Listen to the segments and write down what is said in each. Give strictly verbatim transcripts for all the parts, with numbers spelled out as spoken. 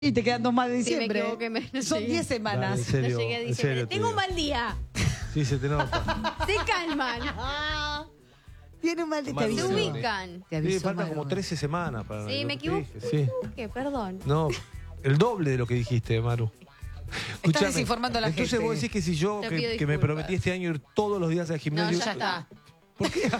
Y te quedan dos más de Sí, me diciembre. equivoqué, me- no Son llegué. diez semanas. Dale, en serio, no llegué a en diciembre. serio te Tengo un digo. mal día. Sí, se te nota. Se calman. Tiene un mal día. Te Mal Se aviso. día. ubican. Te Sí, aviso, faltan Maru. como trece semanas para Sí, lo me que te equivoqué. dije, sí. ¿Qué? Perdón. No, el doble de lo que dijiste, Maru. Escuchame, desinformando a la entonces gente. vos decís que si yo, Te que, pido que me disculpas. prometí este año ir todos los días al No, gimnasio. ya está. ¿Por qué?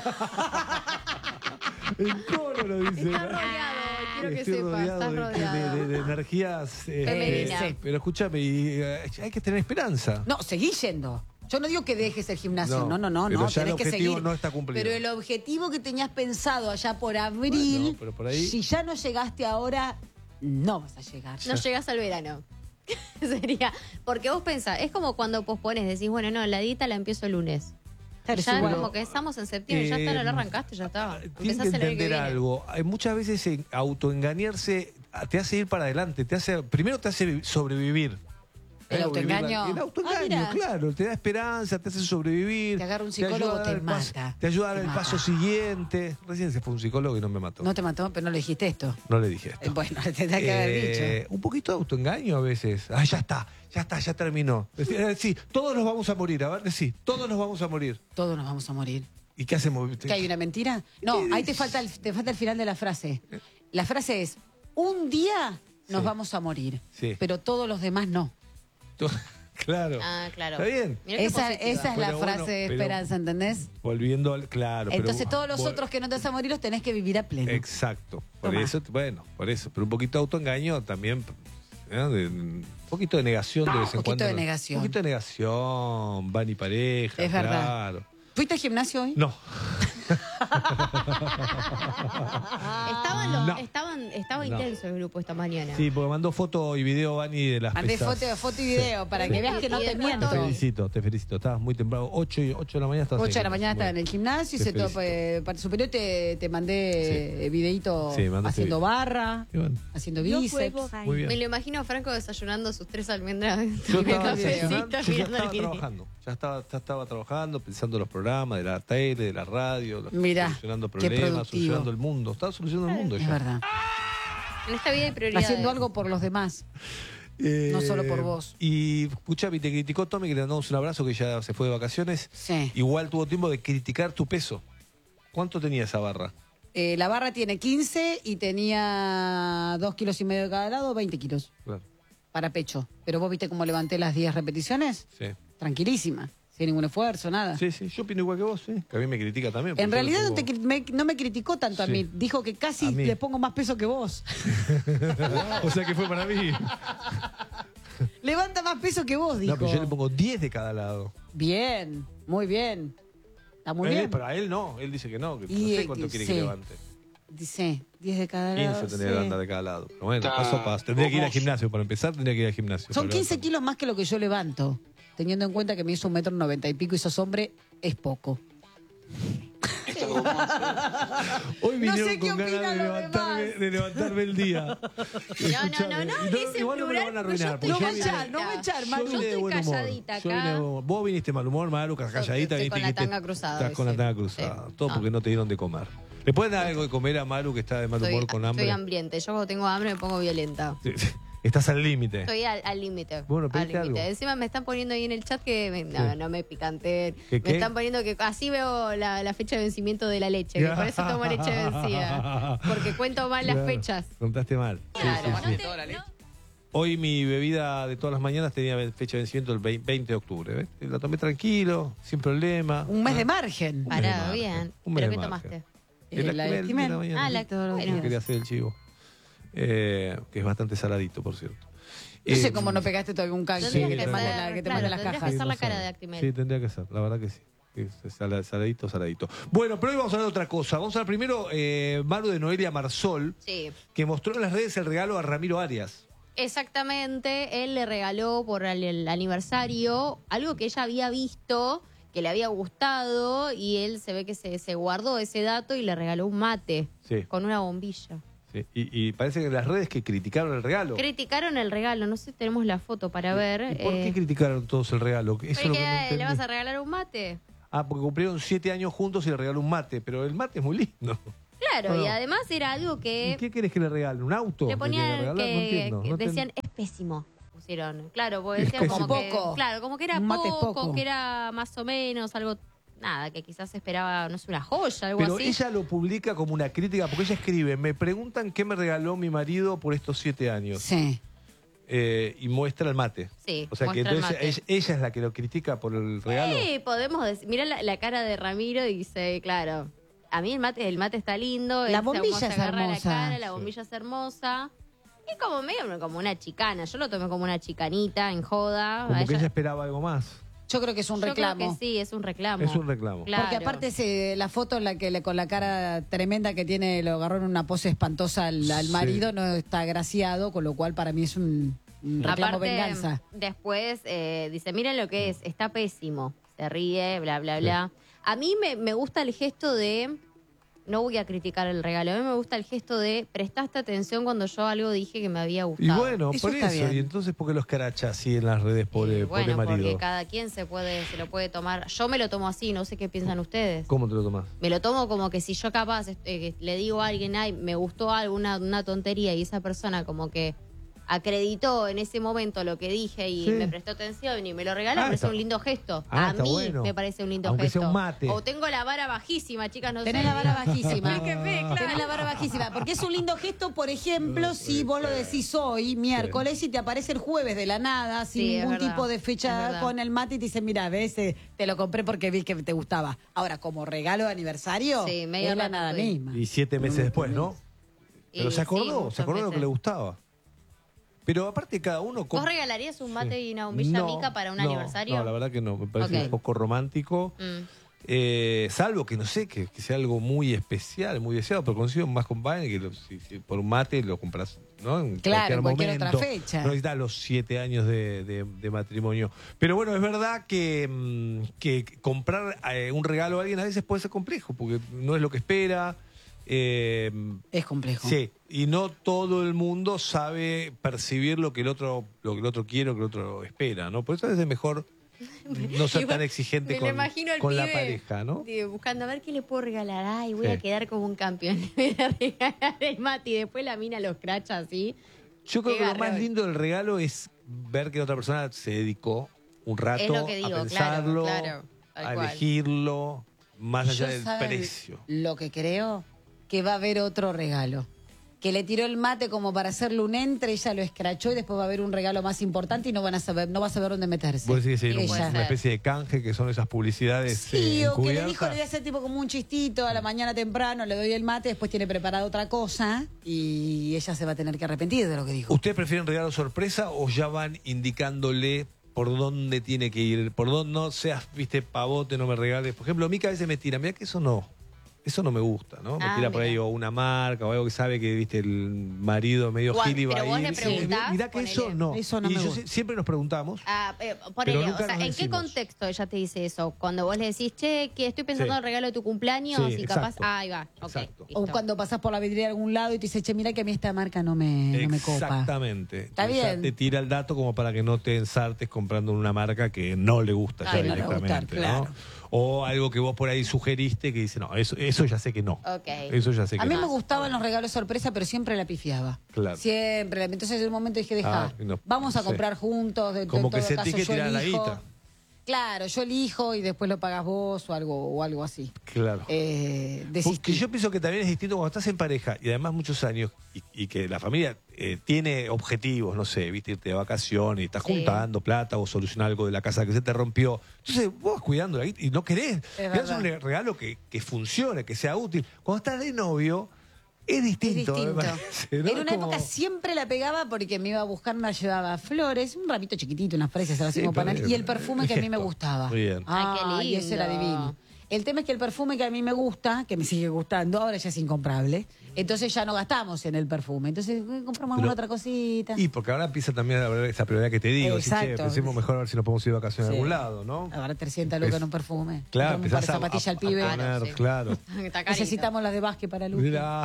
En coro lo dice. Estás rodeado, quiero que Estoy sepas. rodeado Estás de, rodeado. de- de- de energías. eh, Femenina. sí. Pero escúchame, y, eh, hay que tener esperanza. No, seguí yendo. Yo no digo que dejes el gimnasio, no, No, no, no, pero no, ya el tenés que objetivo seguir. no está cumplido. Pero el objetivo que tenías pensado allá por abril, Bueno, pero por ahí- si ya no llegaste ahora, no vas a llegar. No llegas al verano. Sería. Porque vos pensás, es como cuando pospones, decís, bueno, no, la dieta la empiezo el lunes. Claro, Ya es igual. como que estamos en septiembre, ya está, no lo arrancaste, ya está. Tienes Empezás que el año que entender viene. algo. Hay muchas veces en autoengañarse te hace ir para adelante, te hace, primero te hace vi- sobrevivir. ¿El ¿Eh? autoengaño? Vivir la- El Ah, autoengaño, mira. claro, te da esperanza, te hace sobrevivir. Te agarra un ayuda psicólogo, a dar te el paso- mata. Te ayuda a dar Te el paso mata. siguiente. Recién se fue un psicólogo y no me mató. No te mató, pero no le dijiste esto. No le dije Eh, esto. Bueno, te tenía que haber Eh, dicho. Un poquito de autoengaño a veces. Ah, ya está, ya está, ya terminó. Decir, eh, Sí, todos nos vamos a morir. A ver, sí, todos nos vamos a morir. Todos nos vamos a morir. ¿Y qué hacemos? ¿Que hay una mentira? No, ¿Qué ahí te dices? falta, el, te falta el final de la frase. La frase es, un día nos Sí. vamos a morir, Sí. pero todos los demás no. Claro. Ah, claro. ¿Está bien? Mirá qué Esa, positiva. esa es la Pero frase bueno, de pero- esperanza, ¿entendés? Volviendo al. Claro. pero Entonces todos los vol- otros que no te vas a morir los tenés que vivir a pleno. Exacto. Por Tomá. eso, bueno, por eso. Pero un poquito de autoengaño también. ¿eh? De- un poquito de negación de vez en poquito cuando. de negación. Un poquito de negación. Van y pareja. Es verdad. Claro. ¿Fuiste al gimnasio hoy? No. Estaban los, No. estaban, estaba No. intenso el grupo esta mañana. Sí, porque mandó foto y video, Vani, de las Mandé pesas. foto, foto y video para que veas que no Y te después miento. Te felicito, te felicito. Estabas muy temprano. ocho y ocho de la mañana estabas ocho de ahí. la mañana estaba en el gimnasio, Te hice todo felicito. eh, parte superior, te, te mandé eh, videíto Sí, mandaste haciendo video. barra, Y bueno, haciendo bíceps. muy bien. Me lo imagino a Franco desayunando sus tres almendras. Yo y estaba, video. yo cafecito, ya mirando el estaba video. trabajando. Ya estaba, ya estaba trabajando, pensando en los programas de la tele, de la radio, los- Mirá, solucionando qué problemas, productivo. solucionando el mundo. Estaba solucionando el mundo Es ya. verdad. En esta vida hay prioridades. Haciendo algo por los demás. Eh, No solo por vos. Y escuchame, te criticó Tommy, que le mandamos un abrazo, que ya se fue de vacaciones. Sí. Igual tuvo tiempo de criticar tu peso. ¿Cuánto tenía esa barra? Eh, la barra tiene quince y tenía dos kilos y medio de cada lado, veinte kilos Claro. para pecho. Pero vos viste cómo levanté las diez repeticiones. Sí. Tranquilísima, sin ningún esfuerzo, nada. Sí, sí, yo opino igual que vos, sí. Que a mí me critica también. porque En yo le realidad no, pongo- te cri- me, no me criticó tanto a Sí. mí. Dijo que casi A mí. le pongo más peso que vos. O sea que fue para mí. Levanta más peso que vos, dijo. No, pero yo le pongo diez de cada lado. Bien, muy bien. Está muy Él- bien. Pero a él no, él dice que no, que Y, no eh, sé cuánto que quiere sí. que levante. Dice, diez de cada lado. quince tendría sí. que levantar de cada lado. Pero bueno, paso a paso. Tendría que ir al gimnasio. Para empezar, tendría que ir al gimnasio. Son para quince levantar. kilos más que lo que yo levanto. Teniendo en cuenta que me hizo un metro noventa y pico y sos hombre, es poco. Hoy No vinieron sé qué con ganas de opinan los levantarme, demás. de levantarme el día. No, no, no, no, Y dice igual no me lo van a plural, pero yo arruinar. estoy No porque me yo vine- echar, no me echar, Yo Maru. vine de estoy buen humor. calladita Yo vine acá. de buen humor. Vos viniste mal humor, Maru, calladita. Estoy viniste con y la dijiste, tanga cruzada Estás hoy, con la sí. tanga cruzada. Sí. Todo No. porque no te dieron de comer. ¿Le pueden dar algo de comer a Maru, que está de mal Estoy, humor con hambre? estoy hambriente. Yo cuando tengo hambre me pongo violenta. Sí, sí. Estás al límite. Estoy al al límite. Bueno, al pedite límite. algo. Encima me están poniendo ahí en el chat que me- no, Sí. no me picanteen. ¿Qué, Me qué? están poniendo que así veo la, la fecha de vencimiento de la leche. Que por eso tomo leche vencida. Porque cuento mal las Claro, fechas. Contaste mal. Sí, Claro, sí, no sí. te- no- Hoy mi bebida de todas las mañanas tenía fecha de vencimiento el veinte de octubre. ¿ves? La tomé tranquilo, sin problema. Un mes ¿no? de margen. Un mes de Pará, margen. bien. Un mes ¿Pero de qué margen. tomaste? El Eh, la Actimel de Actimel. la mañana. Ah, la Todos los bueno. días. Quería hacer el chivo. Eh, que es bastante saladito, por cierto. No sé Eh, cómo no pegaste todavía un canje Tendrías que que te mande hacer- la, que te claro, mande las tendrías que cajas. hacer la no cara sabe. de Actimel. Sí, tendría que ser, la verdad que sí. Es sala- saladito, saladito. Bueno, pero hoy vamos a hablar de otra cosa. Vamos a hablar primero, eh, Maru, de Noelia Marsol, Sí. que mostró en las redes el regalo a Ramiro Arias. Exactamente, él le regaló por el, el aniversario algo que ella había visto, que le había gustado, y él se ve que se, se guardó ese dato y le regaló un mate Sí. con una bombilla. Sí, Y, y parece que las redes que criticaron el regalo. Criticaron el regalo, no sé si tenemos la foto para ver. ¿Y por qué eh, criticaron todos el regalo? Eso es ¿pero lo que qué, no ¿Le entendí. vas a regalar un mate? Ah, porque cumplieron siete años juntos y le regaló un mate, pero el mate es muy lindo. Claro, ¿O y no? además era algo ¿Y que qué querés que le regalen? ¿Un auto? le ¿Le ponían querés regalar? No que, entiendo, que no te- decían es pésimo. Pusieron, claro, porque Es decían como pésimo. que, Poco. claro, como que era Un mate es poco, poco. que era más o menos algo, nada, que quizás esperaba, no sé, una joya, algo Pero así. ella lo publica como una crítica, porque ella escribe, me preguntan qué me regaló mi marido por estos siete años. Sí. Eh, y muestra el mate. Sí, O sea que muestra el entonces mate. ella, ella es la que lo critica por el regalo. Sí, podemos decir, mira la, la cara de Ramiro y dice, claro, a mí el mate, el mate está lindo, La él se bombilla se es agarra hermosa. la cara, la bombilla es hermosa. Y como medio como una chicana, yo lo tomé como una chicanita en joda. Como A que ella- ella esperaba algo más. Yo creo que es un yo reclamo. creo que sí, es un reclamo. Es un reclamo. Claro. Porque aparte se- la foto en la que le- con la cara tremenda que tiene, lo agarró en una pose espantosa al, al Sí. marido, no está agraciado, con lo cual para mí es un, un reclamo Aparte, venganza. después eh, dice, miren lo que es, está pésimo. Se ríe, bla, bla, bla. A mí me, me gusta el gesto de, no voy a criticar el regalo, a mí me gusta el gesto de, prestaste atención cuando yo algo dije que me había Y gustado. bueno, Eso por está eso. bien. Y entonces, ¿por qué los caracha así en las redes, pobre, Y pobre bueno, porque marido? cada quien se puede, se lo puede tomar. Yo me lo tomo así, no sé qué piensan ustedes. ¿Cómo te lo tomás? Me lo tomo como que si yo capaz eh, le digo a alguien, ay, me gustó algo, una, una tontería, y esa persona como que acreditó en ese momento lo que dije y Sí. me prestó atención y me lo regaló, Ah, me parece está- un lindo gesto. Ah, a está mí bueno. me parece un lindo Aunque gesto. sea un mate. O tengo la vara bajísima, chicas, no Tenés sé. la vara bajísima. Explíqueme, claro. Tenés la vara bajísima. Porque es un lindo gesto, por ejemplo, si vos lo decís hoy, miércoles, y te aparece el jueves de la nada, sin Sí, es ningún verdad. tipo de Es fecha verdad. con el mate, y te dicen, mira, ves, eh, te lo compré porque vi que te gustaba. Ahora, como regalo de aniversario, Sí, medio es la rato nada estoy. misma. Y siete meses después, ¿no? Pero Y se sí, acordó, muchos se acordó de lo que meses. le gustaba. Pero aparte cada uno... ¿Vos regalarías un mate y una bombilla No, mica para un no, aniversario? No, la verdad que no, me parece Ok. un poco romántico. Mm. Eh, salvo que no sé, que, que sea algo muy especial, muy deseado, pero consigo más compañía que lo- si, si por un mate lo compras, ¿no? En Claro, en cualquier momento. otra fecha. No necesitas los siete años de, de- de matrimonio. Pero bueno, es verdad que, mm, que comprar eh, un regalo a alguien a veces puede ser complejo, porque no es lo que espera. Eh, Es complejo. Sí, y no todo el mundo sabe percibir lo que el otro, lo que el otro quiere o que el otro espera, ¿no? Por eso a veces es mejor no ser Igual, tan exigente me lo con, imagino al con la pibe, pareja, ¿no? digo, buscando a ver qué le puedo regalar. Ay, voy Sí. a quedar como un campeón. Le voy a regalar el mate y después la mina los cracha así. Yo creo Qué que lo más garrón. lindo del regalo es ver que la otra persona se dedicó un rato Es lo que digo, a pensarlo, claro, claro, tal a cual. elegirlo, más allá Yo, del ¿saben precio. Lo que creo, que va a haber otro regalo. Que le tiró el mate como para hacerle un entre, ella lo escrachó y después va a haber un regalo más importante y no van a saber, no va a saber dónde meterse. Vos decís que Sí, sí, puede una ser. especie de canje que son esas publicidades Sí, eh, o que le dijo, encubiertas. le voy a hacer tipo como un chistito a la mañana temprano, le doy el mate, después tiene preparada otra cosa y ella se va a tener que arrepentir de lo que dijo. ¿Ustedes prefieren regalo sorpresa o ya van indicándole por dónde tiene que ir? Por dónde no seas, viste, pavote, no me regales. Por ejemplo, Mica a veces me tira, mira que eso no. Eso no me gusta, ¿no? Me Ah, tira por ahí mira. o una marca o algo que sabe que, viste, el marido medio Guau, gil y va pero a vos ir. le preguntás, Mirá que eso ponele. no. Eso no y me yo gusta. si- siempre nos preguntamos. Ah, eh, Pero ponele, nunca o sea, nos ¿en qué decimos. contexto ella te dice eso? Cuando vos le decís, che, que estoy pensando Sí. en el regalo de tu cumpleaños Sí, y capaz, exacto. ah, ahí va, ok. Exacto. listo. O cuando pasás por la vidriera de algún lado y te dice, che, mira que a mí esta marca no me, no me copa. Exactamente. Está O sea, bien. te tira el dato como para que no te ensartes comprando una marca que no le gusta Ah, ya que no le gusta, directamente, claro. ¿no? O algo que vos por ahí sugeriste que dice, no, eso, eso ya sé que no. Ok. Eso ya sé que A mí no. me gustaban los regalos sorpresa, pero siempre la pifiaba. Claro. Siempre. Entonces en un momento dije, deja, Ah, no, vamos a sí. comprar juntos. De, Como en que todo sentí caso, que yo tirar la elijo. guita. Claro, yo elijo y después lo pagas vos o algo, o algo así. Claro. Eh, Porque desistí. yo pienso que también es distinto cuando estás en pareja y además muchos años y, y que la familia eh, tiene objetivos, no sé, viste, irte de vacaciones y estás Sí. juntando plata o solucionar algo de la casa que se te rompió. Entonces vos vas cuidando la guita y no querés. Querés verdad. un regalo que, que funcione, que sea útil. Cuando estás de novio es Es distinto. distinto. me parece, ¿no? En una Como- época siempre la pegaba porque me iba a buscar, me llevaba flores, un ramito chiquitito, unas fresas, se las Sí, hacemos pero, panal, y el perfume que a mí me gesto. gustaba. Muy bien. Ay, qué Ah, y ese era lindo. divino. El tema es que el perfume que a mí me gusta, que me sigue gustando, ahora ya es incomprable, entonces ya no gastamos en el perfume. Entonces eh, compramos alguna Pero- otra cosita. Y porque ahora empieza también a haber esa prioridad que te digo. Así, che, Exacto. pensemos mejor a ver si nos podemos ir de vacaciones a Sí. algún lado, ¿no? Ahora trescientas lucas en un perfume. Claro, Compramos un par empezás de a, zapatillas a- al pibe. a poner, Claro, sí. claro. Está carito. Necesitamos las de básquet para Luca. Mira.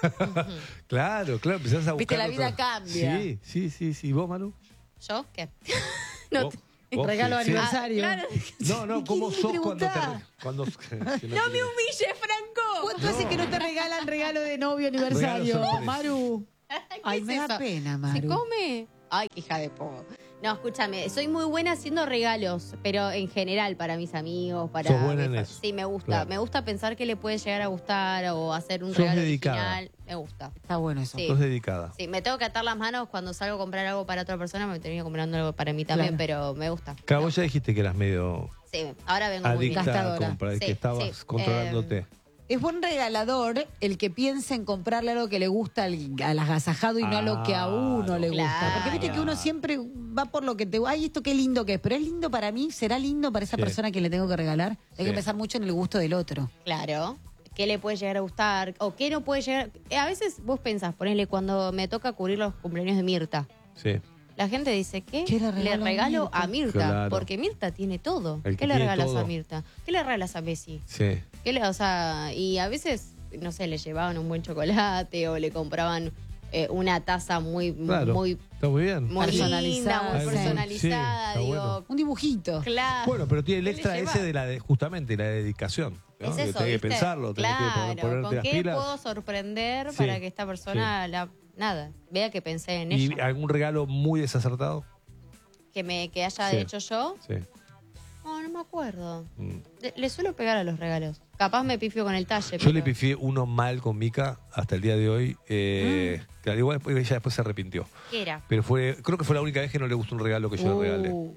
claro, claro, empezás a buscar. Viste, la vida otro- cambia. Sí, sí, sí, sí. ¿Vos, Manu? ¿Yo? ¿Qué? no, ¿Vos? te- Vos Regalo de sí, sí. aniversario. Ah, claro. No, no, ¿cómo ¿Qué sos cuando te... preguntá? re- Cuando, que no, ¡No me quiero- humille, Franco! ¿Cuánto hace que no te regalan regalo de novio aniversario, Regalo sorpresa. Maru? ¿Qué Ay, es me da eso? pena, ¿Se Maru. come? Ay, qué hija de po. No, escúchame, soy muy buena haciendo regalos, pero en general para mis amigos, para... Sos buena en mi fa- eso. Sí, me gusta. Claro. Me gusta pensar que le puede llegar a gustar o hacer un Sos regalo dedicada. original. Me gusta. Está bueno eso. Sí. Sos dedicada. Sí, me tengo que atar las manos cuando salgo a comprar algo para otra persona, me termino comprando algo para mí también, pero me gusta. Claro, vos ya dijiste que eras medio Sí, ahora vengo muy bien. adicta a Gastadora. comprar, Sí, que estabas sí. controlándote. Es buen regalador el que piensa en comprarle algo que le gusta al, al agasajado y no a lo que a uno le gusta. Claro. Porque viste que uno siempre va por lo que te... Ay, esto qué lindo que es. Pero es lindo para mí, será lindo para esa Sí. persona que le tengo que regalar. Hay Sí. que pensar mucho en el gusto del otro. Claro. ¿Qué le puede llegar a gustar? ¿O qué no puede llegar? A veces vos pensás, ponele, cuando me toca cubrir los cumpleaños de Mirta. Sí. La gente dice, ¿qué? ¿Qué le le regalo a regalo Mirta? a Mirta. Claro. Porque Mirta tiene todo. El que ¿Qué le tiene regalas todo. a Mirta? ¿Qué le regalas a Messi? Sí. ¿Qué le, o sea, y a veces, no sé, le llevaban un buen chocolate o le compraban eh, una taza muy, Claro. muy, Está muy bien. muy Personalizada. linda, muy Sí. personalizada. Sí, está digo, bueno. Un dibujito. claro. Bueno, pero tiene el ¿Qué extra le ese lleva? de la de, justamente la dedicación. ¿no? Es Que eso, tenés que ¿viste? pensarlo, tenés claro, que poner- ponerte ¿con las qué pilas. puedo sorprender Sí, para que esta persona, la, nada, vea que pensé en ¿Y ella? algún regalo muy desacertado? Que, me, que haya Sí. hecho yo. Sí. No, no me acuerdo. Mm. Le, le suelo pegar a los regalos. Capaz me pifio con el talle. Yo pero- le pifié uno mal con Mica hasta el día de hoy. Eh, Mm. Claro, igual después- ella después se arrepintió. ¿Qué era? Pero fue, creo que fue la única vez que no le gustó un regalo que yo Uh, le regalé.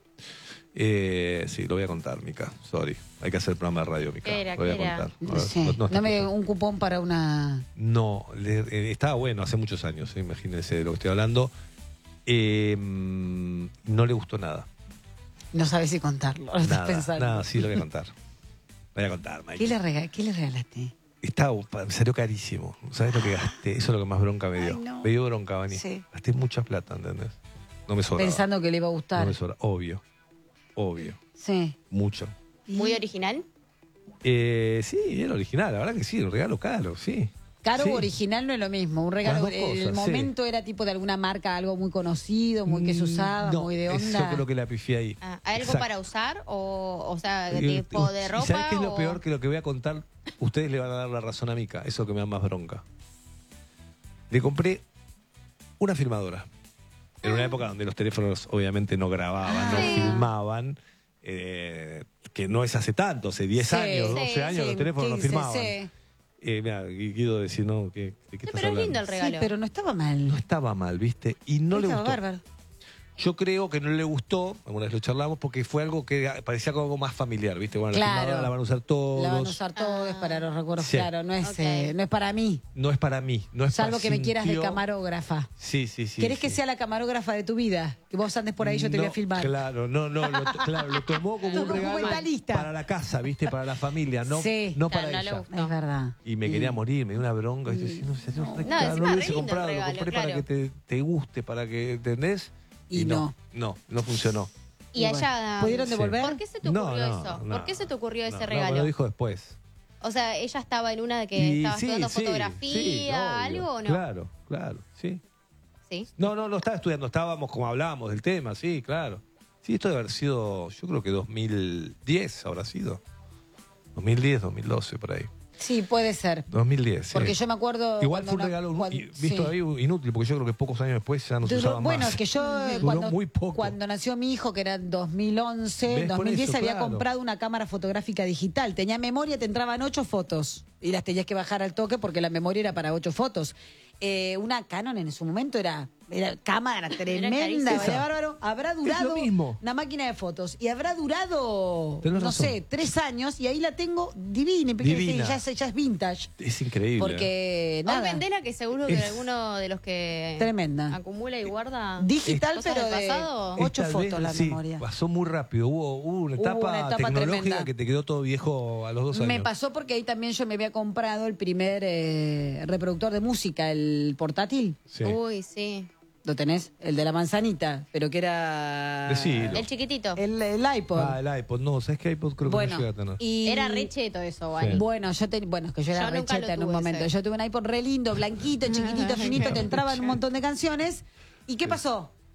Eh, sí, lo voy a contar, Mica. Sorry. Hay que hacer el programa de radio, Mica. ¿Qué era? Lo voy a ¿Qué era? contar. A ver, Sí. no- no te Dame preocupes. un cupón para una... No, le- eh, estaba bueno hace muchos años, eh, imagínense de lo que estoy hablando. Eh, mm, no le gustó nada. No sabes si contarlo. Lo estás Nada, pensando. nada, sí lo voy a contar. Lo voy a contar, Mike. ¿Qué le, rega- ¿Qué le regalaste? Estaba, me salió carísimo. ¿Sabes lo que gasté? Eso es lo que más bronca me dio. Ay, no. Me dio bronca, Vani. Sí. Gasté mucha plata, ¿entendés? No me sobraba. Pensando que le iba a No gustar. me sobraba. Obvio. Obvio. Sí. Mucho. ¿Muy original? Eh, sí, era original. La verdad que sí, un regalo caro, sí. Caro Sí. o original no es lo mismo. Un regalo, Las dos el cosas, momento era tipo de alguna marca, algo muy conocido, muy que se usaba, Mm, no, muy de Eso onda. creo que la pifié ahí. Ah, ¿algo Exacto. para usar? O, o sea, Y- tipo de y- ropa. ¿Y sabes qué es lo o- peor? Que lo que voy a contar, ustedes le van a dar la razón a Mica. Eso es lo que me da más bronca. Le compré una filmadora. En una época donde los teléfonos obviamente no grababan, no Sí. filmaban. eh, que no es hace tanto, hace diez Sí, años, sí, doce años, Sí, los teléfonos no quince, filmaban. sí. Eh, mira, Guido decir, no, ¿qué, ¿de qué Sí, estás pero es hablando? lindo el regalo. Sí, pero no estaba mal. No estaba mal, ¿viste? Y no le estaba gustó. bárbaro. Yo creo que no le gustó, alguna vez lo charlamos, porque fue algo que parecía como algo más familiar, ¿viste? Bueno, Claro. la filmadora la van a usar todos. La van a usar todo, es para los recuerdos, Sí. claro. No es, Ok. eh, no es para mí. No es para mí, no es Salvo para que me quieras de sintió- camarógrafa. Sí, sí, sí. ¿Querés sí. que sea la camarógrafa de tu vida? Que vos andes por ahí y yo te voy a No, filmar. Claro, no, no, lo, to- claro, lo tomó como un Como regalo documentalista. para la casa, ¿viste? Para la familia, no, Sí. no Claro, para no le ella. gustó. Es verdad. Y me quería morir, me dio una bronca. Y yo decía, no, sé, no, No, claro, encima lo re hubiese lindo el comprado, regalo, lo compré para claro. que te, te guste, para que, ¿entendés? Y no, no, no funcionó. Y Y ella. ¿Pudieron devolver? ¿Por qué se te No, ocurrió no, eso? no. ¿Por qué se te ocurrió No, ese no, regalo? me lo dijo después. O sea, ella estaba en una de que Y estaba sí, estudiando sí, fotografía, sí, obvio. algo o no. Claro, claro, sí. Sí. No, no, no estaba estudiando, estábamos como hablábamos del tema, sí, claro. Sí, esto debe haber sido, yo creo que dos mil diez habrá sido. dos mil diez, dos mil doce, por ahí. Sí, puede ser. dos mil diez, sí. Porque yo me acuerdo. Igual cuando fue un una- regalo cuando- i- visto sí. ahí inútil, porque yo creo que pocos años después ya no se Duró- usaban bueno, más. es que yo eh, Duró cuando, muy poco. cuando nació mi hijo, que era en dos mil once, ¿Ves? dos Por mil diez eso, había claro. comprado una cámara fotográfica digital. Tenía memoria, te entraban ocho fotos y las tenías que bajar al toque porque la memoria era para ocho fotos. Eh, una Canon en su momento era, era cámara tremenda, carísima. era Esa. bárbaro. Habrá durado lo mismo. una máquina de fotos y habrá durado, Tenés no razón. sé, tres años y ahí la tengo divina. Divina. Ya, es- ya es vintage. Es increíble. Porque Vos nada, vendela que seguro que Es- alguno de los que tremenda. acumula y guarda. Digital, cosas pero del de pasado. ocho Esta fotos vez, la sí, memoria. pasó muy rápido. Hubo, hubo una Hubo etapa, una etapa tecnológica tremenda. que te quedó todo viejo a los dos años. Me pasó porque ahí también yo me había comprado el primer eh, reproductor de música, el portátil. Sí. Uy, sí. ¿Lo tenés? El de la manzanita, pero que era... Decilo. El chiquitito. El, el iPod. Ah, el iPod. No, ¿sabes qué iPod creo que bueno, no llega a tener? y... Era re cheto eso, Vani. Sí. Bueno, yo ten- bueno, es que yo era Yo nunca recheta lo en un tuve momento. ese. Yo tuve un iPod re lindo, blanquito, chiquitito, finito, te entraban un montón de canciones. ¿Y qué pasó?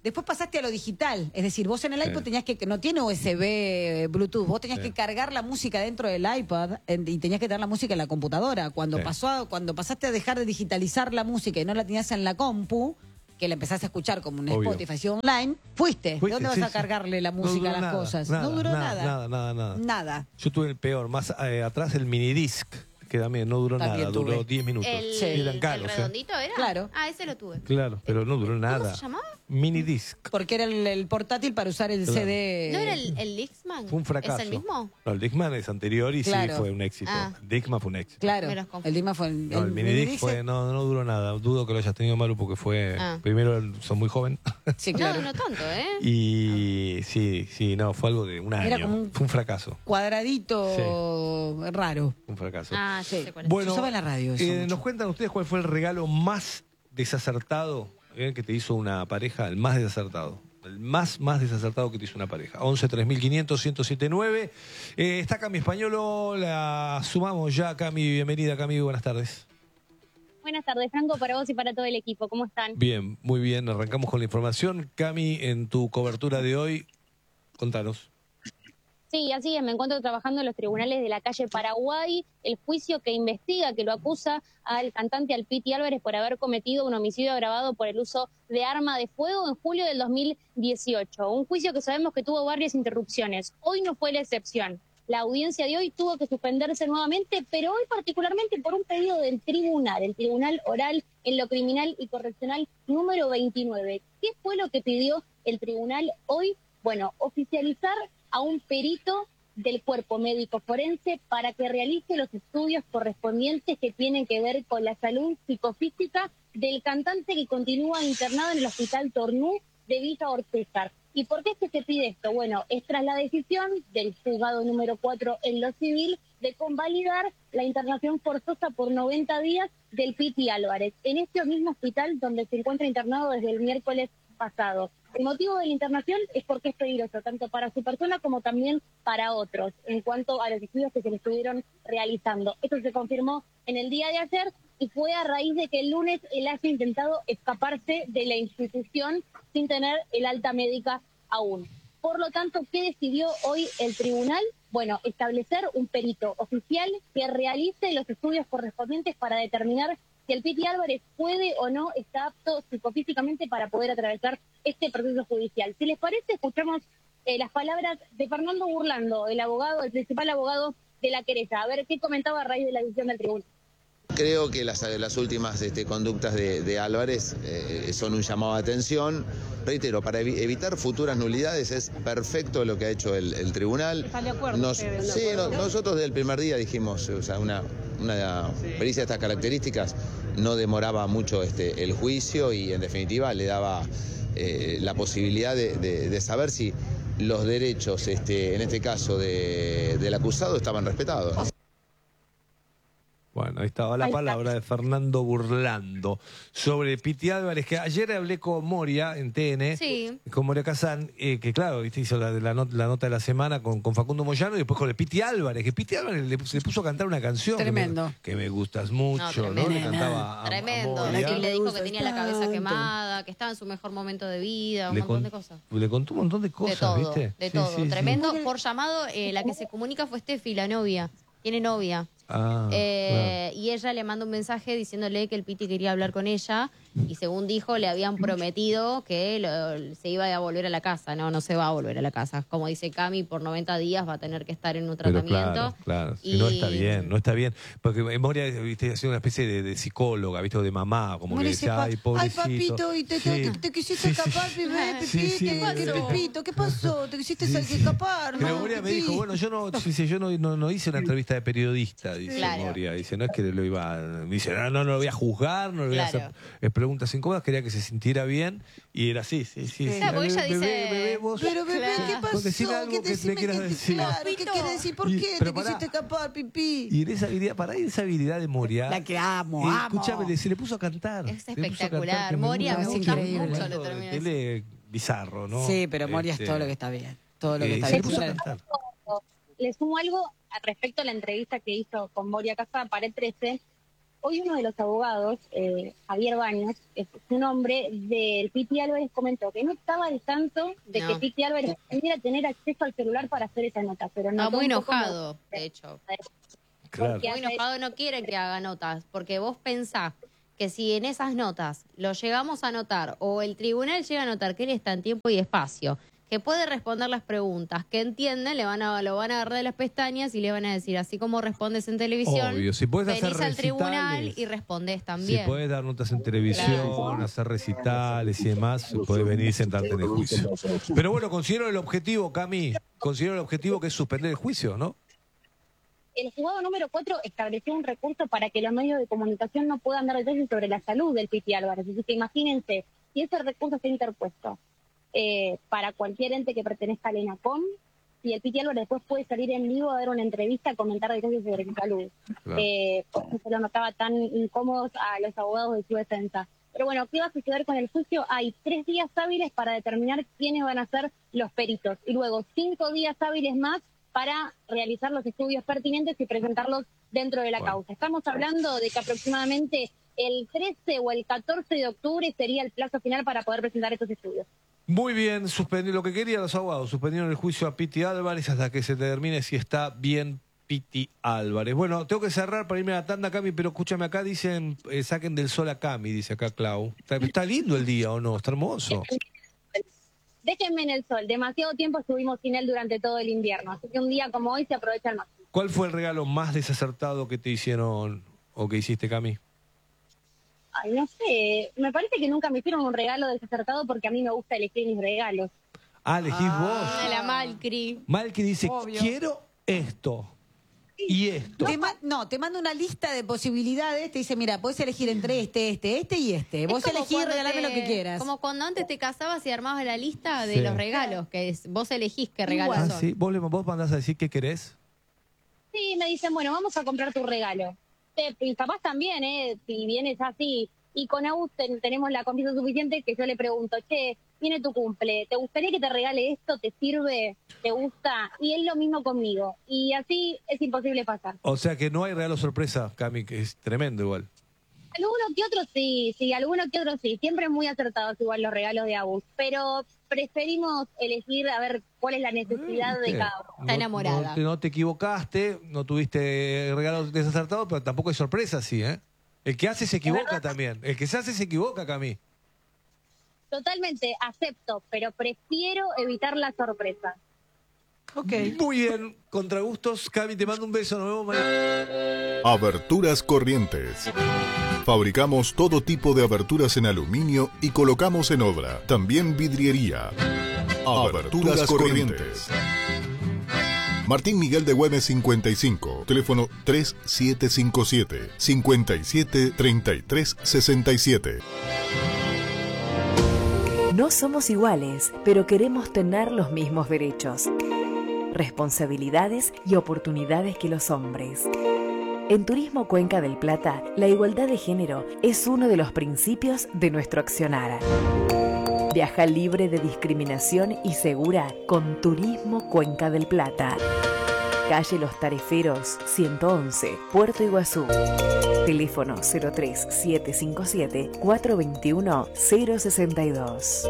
Después pasaste a lo digital, es decir, vos en el iPod Sí. tenías que, no tiene U S B, Bluetooth, vos tenías Sí. que cargar la música dentro del iPad en- y tenías que tener la música en la computadora. Cuando Sí. pasó, a- cuando pasaste a dejar de digitalizar la música y no la tenías en la compu, que la empezaste a escuchar como un Obvio. Spotify así online, fuiste. Fuiste, ¿De dónde vas sí, a sí. cargarle la No música duró a las nada, cosas? nada, no duró nada, nada. nada, nada, nada. Nada. Yo tuve el peor, más eh, atrás el minidisc, que también no duró También nada, tuve. duró diez minutos. El, Sí. Y eran el caros, ¿eh? redondito era. Claro. Ah, ese lo tuve. Claro, pero no duró nada. ¿Cómo se llamaba? Minidisc. Porque era el, el portátil para usar el Claro. C D. ¿No era el, el Dixman? Fue un fracaso. ¿Es el mismo? No, el Discman es anterior y Claro. sí fue un éxito. Ah. El Discman fue un éxito. Claro, Me los confundí. el Dima fue el, No, el, minidisc fue, no, no duró nada. Dudo que lo hayas tenido malo porque fue. Ah. Primero, son muy joven. Sí, claro. No, no tanto, ¿eh? Y sí, sí, no, fue algo de un año. Era como un- Fue un fracaso. Cuadradito raro. Un fracaso. Ah, sí, Sí. sé cuál es. Bueno, Se usaba en la radio eso eh, mucho. nos cuentan ustedes cuál fue el regalo más desacertado eh, que te hizo una pareja, el más desacertado. El más, más desacertado que te hizo una pareja. once, tres mil quinientos, ciento setenta y nueve. Eh, está Cami Españolo, la sumamos ya. Cami, bienvenida, Cami, buenas tardes. Buenas tardes, Franco, para vos y para todo el equipo. ¿Cómo están? Bien, muy bien, arrancamos con la información. Cami, en tu cobertura de hoy, contanos. Sí, así es. Me encuentro trabajando en los tribunales de la calle Paraguay. El juicio que investiga, que lo acusa al cantante al Piti Álvarez por haber cometido un homicidio agravado por el uso de arma de fuego en julio del dos mil dieciocho. Un juicio que sabemos que tuvo varias interrupciones. Hoy no fue la excepción. La audiencia de hoy tuvo que suspenderse nuevamente, pero hoy particularmente por un pedido del tribunal, el Tribunal Oral en lo Criminal y Correccional número veintinueve. ¿Qué fue lo que pidió el tribunal hoy? Bueno, oficializar a un perito del cuerpo médico forense para que realice los estudios correspondientes que tienen que ver con la salud psicofísica del cantante que continúa internado en el Hospital Tornú de Villa Ortezar. ¿Y por qué es que se pide esto? Bueno, es tras la decisión del juzgado número cuatro en lo civil de convalidar la internación forzosa por noventa días del Piti Álvarez, en este mismo hospital donde se encuentra internado desde el miércoles pasado. El motivo de la internación es porque es peligroso, tanto para su persona como también para otros, en cuanto a los estudios que se le estuvieron realizando. Esto se confirmó en el día de ayer y fue a raíz de que el lunes él haya intentado escaparse de la institución sin tener el alta médica aún. Por lo tanto, ¿qué decidió hoy el tribunal? Bueno, establecer un perito oficial que realice los estudios correspondientes para determinar si el Piti Álvarez puede o no está apto psicofísicamente para poder atravesar este proceso judicial. Si les parece, escuchamos eh, las palabras de Fernando Burlando, el abogado, el principal abogado de la querella. A ver qué comentaba a raíz de la decisión del tribunal. Creo que las, las últimas este, conductas de, de Álvarez eh, son un llamado de atención. Reitero, para evi- evitar futuras nulidades es perfecto lo que ha hecho el, el tribunal. ¿Están de acuerdo Nos- ustedes? sí, no- nosotros desde el primer día dijimos, o sea, una, una pericia de estas características no demoraba mucho este, el juicio y en definitiva le daba eh, la posibilidad de, de- de saber si los derechos, este, en este caso de- del acusado, estaban respetados. Bueno, ahí estaba la Ahí está. palabra de Fernando Burlando sobre Piti Álvarez, que ayer hablé con Moria en T N, Sí. con Moria Kazán, eh, que claro, viste, hizo la, la, not- la nota de la semana con, con Facundo Moyano y después con el Piti Álvarez, que Piti Álvarez le, le puso a cantar una canción. que me- Tremendo. Que me, gustas mucho, No, ¿no? tremendo. Le cantaba a, a Tremendo. Moria. Sí, le Me dijo gusta que tenía la cabeza tanto. quemada, que estaba en su mejor momento de vida, un Le montón con- de cosas. Le contó un montón de cosas, de todo, ¿viste? de Sí, todo. sí, sí. Tremendo. Por llamado, eh, la que se comunica fue Steffi, la novia. Tiene novia. Ah, Eh, Y ella le manda un mensaje diciéndole que el Piti quería hablar con ella y según dijo le habían prometido que lo- se iba a volver a la casa. No, no se va a volver a la casa. Como dice Cami, por noventa días va a tener que estar en un Pero tratamiento. claro, claro. Si Y- no está bien, no está bien. Porque Moria, viste, ha sido una especie de, de psicóloga, viste, o de mamá, como Moria que dice, decía, pa- ay, pobrecito. papito, y te, te- Sí. te- te quisiste Sí, sí, escapar, sí. bebé, Sí, Pepite, sí, ¿qué, Moria. Pepito? ¿Qué pasó? ¿Te quisiste Sí, sal- sí. escapar? Pero no, Moria me Pipí? dijo, bueno, yo no, dice, yo no, no, no hice una entrevista de periodista, dice Claro. Moria. Dice, no es que lo iba a... Dice, no, no, no lo voy a juzgar, no le voy a Claro. hacer eh, preguntas incómodas, quería que se sintiera bien. Y era así, sí, sí. sí. Claro, porque ella Bebé, dice- bebé, vos- Pero bebé, Claro. ¿qué pasó? Vos decir algo ¿Qué que decime le quieras que te- decir. Claro, ¿qué Papito. quieres decir? ¿Por Y- qué pero te pará. quisiste escapar, Pipí? Y en esa habilidad, para ahí esa habilidad de Moria... La que amo, Eh, amo. escúchame, le- se le puso a cantar. Es Se le puso a espectacular. cantar, que Moria, me gusta gusta mucho, mucho, un le momento termino de de tele bizarro, ¿no? Sí, pero Moria Este, es todo lo que está bien. Todo lo que eh, está se le bien. puso a Claro. cantar. Le sumo algo respecto a la entrevista que hizo con Moria Casa para el trece. hoy uno de los abogados, eh, Javier Baños, es un hombre del Piti Álvarez, comentó que no estaba al tanto de No. que Piti Álvarez pudiera tener acceso al celular para hacer esa nota. Pero Está notó muy un poco enojado, más- de hecho. Claro. Porque Muy hace- enojado, no quiere que haga notas, porque vos pensás que si en esas notas lo llegamos a notar o el tribunal llega a notar que él está en tiempo y espacio, que puede responder las preguntas, que entiende, le van a, lo van a agarrar de las pestañas y le van a decir, así como respondes en televisión, Obvio, si puedes hacer venís al tribunal recitales, y respondés Si también. puedes dar notas en televisión, Claro. hacer recitales y demás, puedes venir y sentarte en el juicio. Pero bueno, considero el objetivo, Cami, considero el objetivo que es suspender el juicio, ¿no? El juzgado número cuatro estableció un recurso para que los medios de comunicación no puedan dar detalles sobre la salud del Piti Álvarez. Así que imagínense, si ese recurso está interpuesto eh, para cualquier ente que pertenezca al ENACOM, y el Piti Álvarez después puede salir en vivo a dar una entrevista a comentar detalles sobre su salud. Claro. Eh, por eso se lo notaba tan incómodos a los abogados de su defensa. Pero bueno, ¿qué va a suceder con el juicio? Hay tres días hábiles para determinar quiénes van a ser los peritos y luego cinco días hábiles más para realizar los estudios pertinentes y presentarlos dentro de la Bueno. causa. Estamos hablando de que aproximadamente el trece o el catorce de octubre sería el plazo final para poder presentar estos estudios. Muy bien, suspendí lo que querían los abogados, suspendieron el juicio a Piti Álvarez hasta que se determine si está bien Piti Álvarez. Bueno, tengo que cerrar para irme a la tanda, Cami, pero escúchame acá, dicen, eh, saquen del sol a Cami, dice acá Clau. Está, está lindo el día, ¿o no? Está hermoso. Déjenme en el sol, demasiado tiempo estuvimos sin él durante todo el invierno, así que un día como hoy se aprovecha al máximo. ¿Cuál fue el regalo más desacertado que te hicieron o que hiciste, Cami? Ay, no sé, me parece que nunca me hicieron un regalo desacertado porque a mí me gusta elegir mis regalos. Ah, elegís Ah, la vos. Malcri. Malky dice, Obvio. quiero esto y esto. Te ma- no, te mando una lista de posibilidades. Te dice, mira, puedes elegir entre este, este, este y este. Vos Es como elegís, cuando regalame te- lo que quieras. Como cuando antes te casabas y armabas la lista de Sí. los regalos, que es, vos elegís qué regalos Ah, son. sí, vos, le, vos mandás a decir qué querés. Sí, me dicen, bueno, vamos a comprar tu regalo. Eh, y capaz también, ¿eh? Si vienes así. Y con Agus ten- tenemos la confianza suficiente que yo le pregunto, che, viene tu cumple, ¿te gustaría que te regale esto? ¿Te sirve? ¿Te gusta? Y él lo mismo conmigo. Y así es imposible pasar. O sea que no hay regalo sorpresa, Cami, que es tremendo igual. Alguno que otro sí, sí, alguno que otro sí. Siempre muy acertados igual los regalos de Agus. Pero preferimos elegir a ver cuál es la necesidad de ¿Viste? cada uno. Está enamorada. No, te- no te equivocaste, no tuviste regalos desacertados, pero tampoco hay sorpresa, sí, ¿eh? El que hace se equivoca también. El que se hace se equivoca, Cami. Totalmente acepto, pero prefiero evitar la sorpresa. Ok. Muy bien, contra gustos. Cami, te mando un beso. Nos vemos mañana. Aberturas Corrientes. Fabricamos todo tipo de aberturas en aluminio y colocamos en obra. También vidriería. Aberturas Corrientes. Martín Miguel de Güemes cincuenta y cinco, teléfono tres siete cinco siete, cinco siete tres tres seis siete. No somos iguales, pero queremos tener los mismos derechos, responsabilidades y oportunidades que los hombres. En Turismo Cuenca del Plata, la igualdad de género es uno de los principios de nuestro accionar. Viaja libre de discriminación y segura con Turismo Cuenca del Plata. Calle Los Tareferos, ciento once, Puerto Iguazú. Teléfono cero tres siete cinco siete, cuatro dos uno, cero seis dos.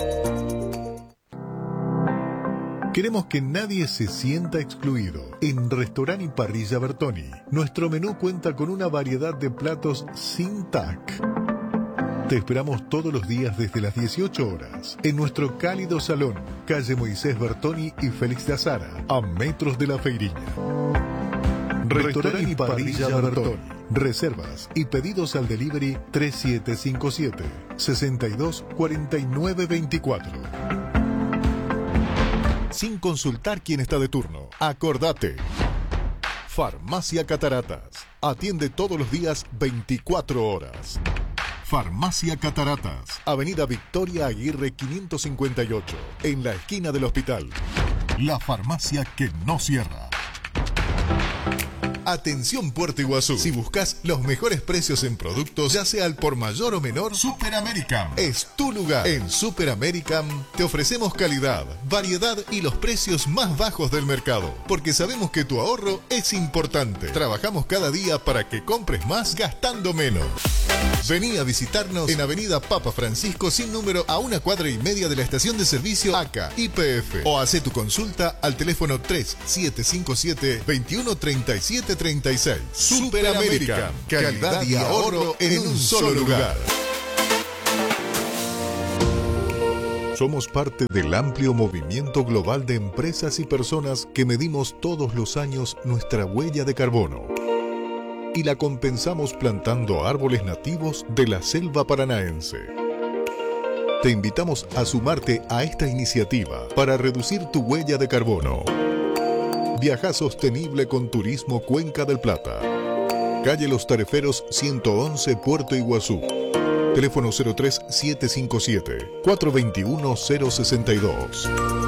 Queremos que nadie se sienta excluido. En Restaurant y Parrilla Bertoni, nuestro menú cuenta con una variedad de platos sin T A C. Te esperamos todos los días desde las dieciocho horas en nuestro cálido salón, calle Moisés Bertoni y Félix de Azara, a metros de la Feiriña. Restaurant y Parrilla Bertoni. Reservas y pedidos al delivery tres siete cinco siete, seis dos cuatro nueve dos cuatro. Sin consultar quién está de turno, acordate. Farmacia Cataratas. Atiende todos los días veinticuatro horas. Farmacia Cataratas, Avenida Victoria Aguirre quinientos cincuenta y ocho, en la esquina del hospital. La farmacia que no cierra. Atención Puerto Iguazú. Si buscas los mejores precios en productos, ya sea al por mayor o menor, Super American es tu lugar. En Super American te ofrecemos calidad, variedad y los precios más bajos del mercado. Porque sabemos que tu ahorro es importante. Trabajamos cada día para que compres más gastando menos. Vení a visitarnos en Avenida Papa Francisco sin número a una cuadra y media de la estación de servicio A C A Y P F. O hace tu consulta al teléfono tres siete cinco siete, veintiuno treinta y siete treinta y seis. Super American, calidad y ahorro en un solo lugar. Somos parte del amplio movimiento global de empresas y personas que medimos todos los años nuestra huella de carbono y la compensamos plantando árboles nativos de la selva paranaense. Te invitamos a sumarte a esta iniciativa para reducir tu huella de carbono. Viaja sostenible con Turismo Cuenca del Plata. Calle Los Tareferos ciento once, Puerto Iguazú. Teléfono cero tres siete cinco siete, cuatro dos uno, cero seis dos.